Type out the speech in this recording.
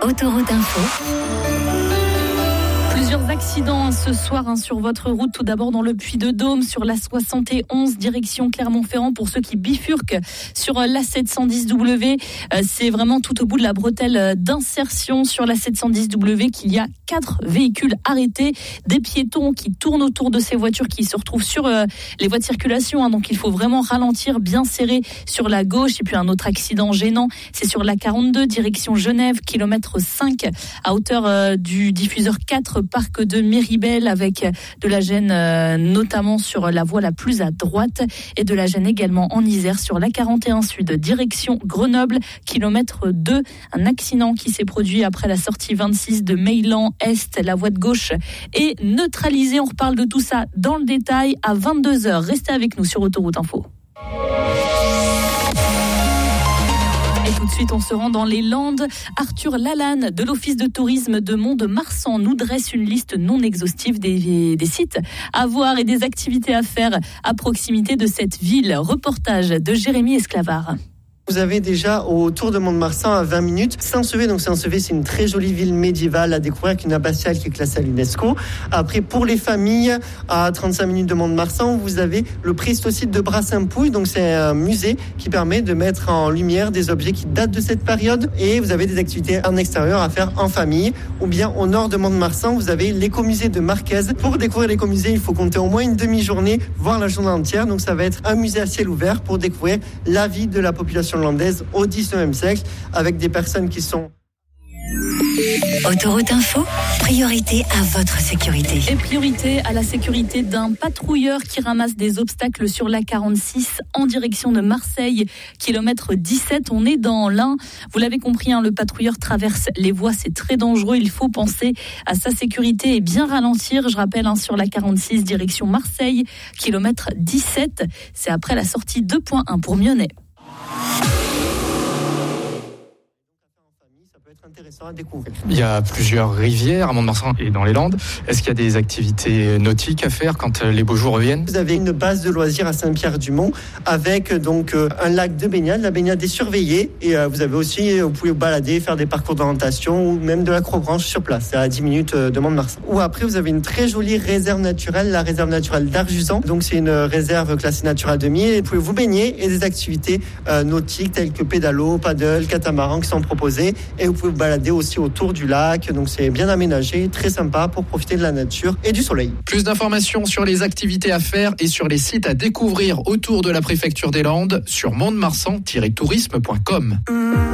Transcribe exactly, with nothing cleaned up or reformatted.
Autoroute Info. Plusieurs accidents ce soir hein, sur votre route. Tout d'abord dans le Puy-de-Dôme, sur la soixante et onze, direction Clermont-Ferrand. Pour ceux qui bifurquent sur l'A sept cent dix W, euh, c'est vraiment tout au bout de la bretelle d'insertion sur l'A sept cent dix W qu'il y a quatre véhicules arrêtés. Des piétons qui tournent autour de ces voitures qui se retrouvent sur euh, les voies de circulation. Hein, donc il faut vraiment ralentir, bien serré sur la gauche. Et puis un autre accident gênant, c'est sur l'A quarante-deux, direction Genève, kilomètre cinq, à hauteur euh, du diffuseur quatre, parc de Méribel, avec de la gêne euh, notamment sur la voie la plus à droite et de la gêne également en Isère sur l'A quarante et un Sud, direction Grenoble, kilomètre deux. Un accident qui s'est produit après la sortie vingt-six de Meylan Est. La voie de gauche est neutralisée. On reparle de tout ça dans le détail à vingt-deux heures. Restez avec nous sur Autoroute Info. Et tout de suite, on se rend dans les Landes. Arthur Lalanne de l'Office de tourisme de Mont-de-Marsan nous dresse une liste non exhaustive des, des sites à voir et des activités à faire à proximité de cette ville. Reportage de Jérémy Esclavard. Vous avez déjà autour de Mont-de-Marsan à vingt minutes Saint-Sevé. Donc Saint-Sevé, c'est une très jolie ville médiévale à découvrir avec une abbatiale qui est classée à l'UNESCO. Après, pour les familles, à trente-cinq minutes de Mont-de-Marsan, vous avez le Préstosite de Brassampouille. Donc c'est un musée qui permet de mettre en lumière des objets qui datent de cette période. Et vous avez des activités en extérieur à faire en famille. Ou bien au nord de Mont-de-Marsan, vous avez l'écomusée de Marquez. Pour découvrir l'écomusée, il faut compter au moins une demi-journée, voire la journée entière. Donc ça va être un musée à ciel ouvert pour découvrir la vie de la population hollandaise au dix-neuvième siècle, avec des personnes qui sont... Autoroute Info, priorité à votre sécurité. Et priorité à la sécurité d'un patrouilleur qui ramasse des obstacles sur l'A quarante-six en direction de Marseille, kilomètre dix-sept. On est dans l'Ain. Vous l'avez compris, hein, le patrouilleur traverse les voies, c'est très dangereux. Il faut penser à sa sécurité et bien ralentir. Je rappelle, hein, sur l'A quarante-six, direction Marseille, kilomètre dix-sept. C'est après la sortie deux point un pour Mionnet. Intéressant à découvrir. Il y a plusieurs rivières à Mont-de-Marsan et dans les Landes. Est-ce qu'il y a des activités nautiques à faire quand les beaux jours reviennent ? Vous avez une base de loisirs à Saint-Pierre-du-Mont avec donc un lac de baignade. La baignade est surveillée et vous avez aussi, vous pouvez vous balader, faire des parcours d'orientation ou même de l'acrobranche sur place. C'est à dix minutes de Mont-de-Marsan. Ou après, vous avez une très jolie réserve naturelle, la réserve naturelle d'Arjusan. Donc c'est une réserve classée Natura deux mille. Vous pouvez vous baigner et des activités euh, nautiques telles que pédalo, paddle, catamaran qui sont proposées. Et vous pouvez vous balader aussi autour du lac, donc c'est bien aménagé, très sympa pour profiter de la nature et du soleil. Plus d'informations sur les activités à faire et sur les sites à découvrir autour de la préfecture des Landes sur mont de marsan tiret tourisme point com.